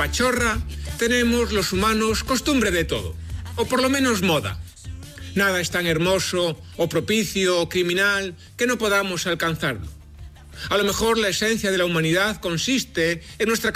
pachorra, tenemos los humanos costumbre de todo, o por lo menos moda. Nada es tan hermoso, o propicio, o criminal, que no podamos alcanzarlo. A lo mejor la esencia de la humanidad consiste en nuestra